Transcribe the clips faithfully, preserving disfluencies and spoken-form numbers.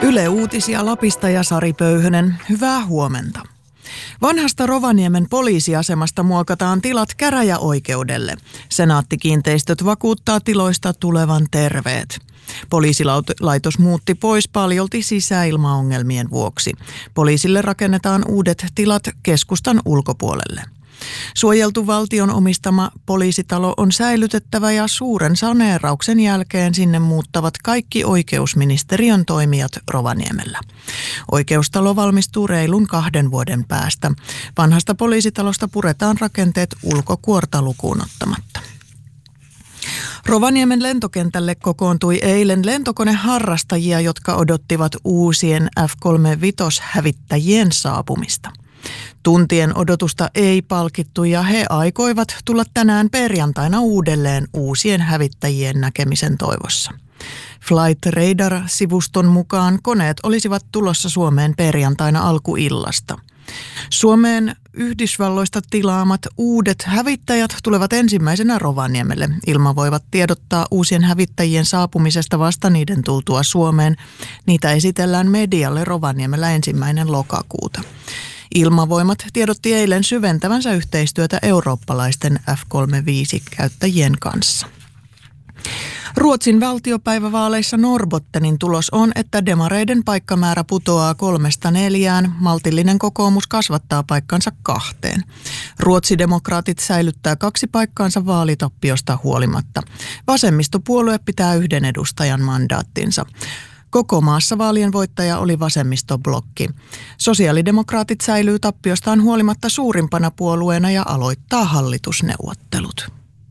Yle Uutisia Lapista ja Sari Pöyhönen, hyvää huomenta. Vanhasta Rovaniemen poliisiasemasta muokataan tilat käräjäoikeudelle. Senaatti-kiinteistöt vakuuttaa tiloista tulevan terveet. Poliisilaitos muutti pois paljolti sisäilmaongelmien vuoksi. Poliisille rakennetaan uudet tilat keskustan ulkopuolelle. Suojeltu valtion omistama poliisitalo on säilytettävä ja suuren saneerauksen jälkeen sinne muuttavat kaikki oikeusministeriön toimijat Rovaniemellä. Oikeustalo valmistuu reilun kahden vuoden päästä. Vanhasta poliisitalosta puretaan rakenteet ulkokuorta lukuun ottamatta. Rovaniemen lentokentälle kokoontui eilen lentokoneharrastajia, jotka odottivat uusien F kolmekymmentäviisi-hävittäjien saapumista. Tuntien odotusta ei palkittu ja he aikoivat tulla tänään perjantaina uudelleen uusien hävittäjien näkemisen toivossa. Flight Radar-sivuston mukaan koneet olisivat tulossa Suomeen perjantaina alkuillasta. Suomeen Yhdysvalloista tilaamat uudet hävittäjät tulevat ensimmäisenä Rovaniemelle. Ilmavoivat tiedottaa uusien hävittäjien saapumisesta vasta niiden tultua Suomeen. Niitä esitellään medialle Rovaniemellä ensimmäinen lokakuuta. Ilmavoimat tiedotti eilen syventävänsä yhteistyötä eurooppalaisten F kolmekymmentäviisi-käyttäjien kanssa. Ruotsin valtiopäivävaaleissa Norrbottenin tulos on, että demareiden paikkamäärä putoaa kolmesta neljään, maltillinen kokoomus kasvattaa paikkansa kahteen. Ruotsidemokraatit säilyttää kaksi paikkaansa vaalitappiosta huolimatta. Vasemmistopuolue pitää yhden edustajan mandaattinsa. Koko maassa vaalien voittaja oli vasemmistoblokki. Sosiaalidemokraatit säilyy tappiostaan huolimatta suurimpana puolueena ja aloittaa hallitusneuvottelut.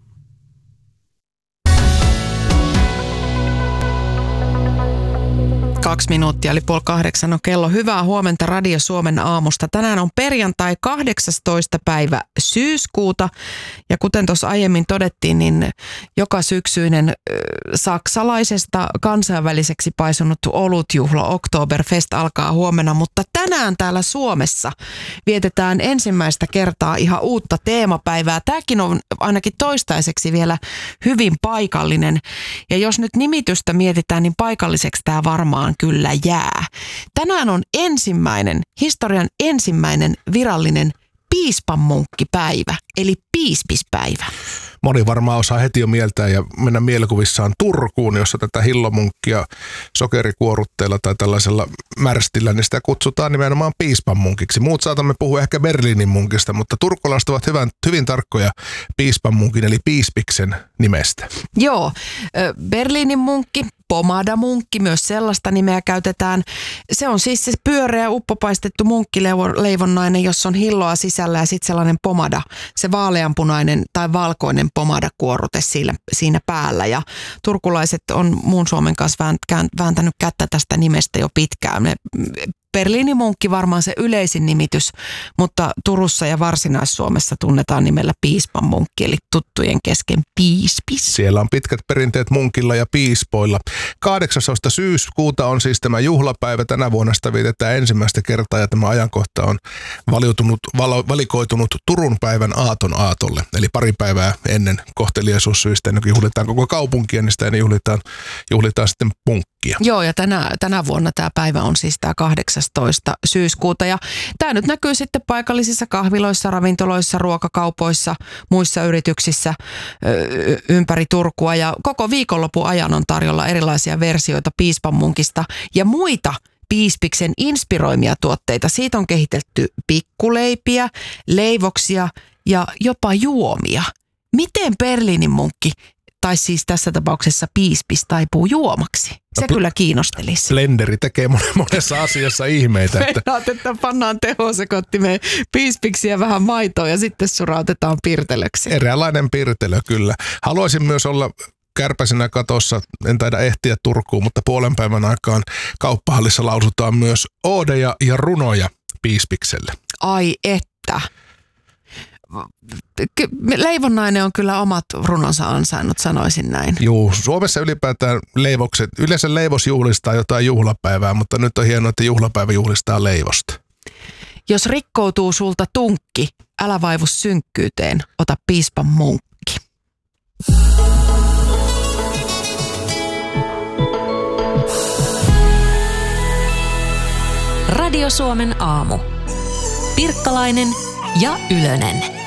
Kaksi minuuttia eli puoli kahdeksan on kello. Hyvää huomenta Radio Suomen aamusta. Tänään on perjantai kahdeksastoista päivä syyskuuta. Ja kuten tuossa aiemmin todettiin, niin joka syksyinen äh, saksalaisesta kansainväliseksi paisunut olutjuhla Oktoberfest alkaa huomenna. Mutta tänään täällä Suomessa vietetään ensimmäistä kertaa ihan uutta teemapäivää. Tämäkin on ainakin toistaiseksi vielä hyvin paikallinen. Ja jos nyt nimitystä mietitään, niin paikalliseksi tämä varmaan kyllä jää. Tänään on ensimmäinen, historian ensimmäinen virallinen piispanmunkkipäivä, eli piispispäivä. Moni varmaan osaa heti jo mieltää ja mennä mielikuvissaan Turkuun, jossa tätä hillomunkkia sokerikuorutteella tai tällaisella märstillä, niin sitä kutsutaan nimenomaan piispanmunkiksi. Muut saatamme puhua ehkä Berliinin munkista, mutta turkulaiset ovat hyvän, hyvin tarkkoja piispanmunkin eli piispiksen nimestä. Joo, Berliinin munkki, pomadamunkki, myös sellaista nimeä käytetään. Se on siis se pyöreä uppopaistettu munkkileivonnainen, jossa on hilloa sisällä ja sitten sellainen pomada, se vaaleanpunainen tai valkoinen pomadakuorute siinä, siinä päällä. Ja turkulaiset on muun Suomen kanssa vääntänyt kättä tästä nimestä jo pitkään. Ne Berliinin munkki varmaan se yleisin nimitys, mutta Turussa ja Varsinais-Suomessa tunnetaan nimellä piispanmunkki, eli tuttujen kesken piispis. Siellä on pitkät perinteet munkilla ja piispoilla. kahdeksastoista syyskuuta on siis tämä juhlapäivä. Tänä vuonna sitä vietetään ensimmäistä kertaa ja tämä ajankohta on valiutunut, valo, valikoitunut Turun päivän aaton aatolle. Eli pari päivää ennen kohteliaisuussyistä, ennen kuin juhlitaan koko kaupunkia, niin sitä ennen juhlitaan, juhlitaan sitten punkkia. Joo, ja tänä, tänä vuonna tämä päivä on siis tämä kahdeksastoista syyskuuta. Ja tämä nyt näkyy sitten paikallisissa kahviloissa, ravintoloissa, ruokakaupoissa, muissa yrityksissä ö, ympäri Turkua. Ja koko viikonlopun ajan on tarjolla erilaisia versioita piispanmunkista ja muita piispiksen inspiroimia tuotteita. Siitä on kehitelty pikkuleipiä, leivoksia ja jopa juomia. Miten Berliinin munkki, tai siis tässä tapauksessa piispis, taipuu juomaksi? Se no, kyllä kiinnostelisi. Blenderi tekee monessa asiassa ihmeitä. Meinaat, että pannaan tehosekottimeen piispiksiä vähän maitoa ja sitten surautetaan pirtelöksi. Eräänlainen pirtelö, kyllä. Haluaisin myös olla kärpäisenä katossa, en taida ehtiä Turkuun, mutta puolen päivän aikaan kauppahallissa lausutaan myös oodeja ja runoja piispikselle. Ai että. Leivonnainen on kyllä omat runonsa ansainnut, sanoisin näin. Juu, Suomessa ylipäätään leivokset, yleensä leivos juhlistaa jotain juhlapäivää, mutta nyt on hienoa, että juhlapäivä juhlistaa leivosta. Jos rikkoutuu sulta tunkki, älä vaivu synkkyyteen, ota piispan munkki. Radio Suomen aamu. Pirkkalainen ja Ylönen.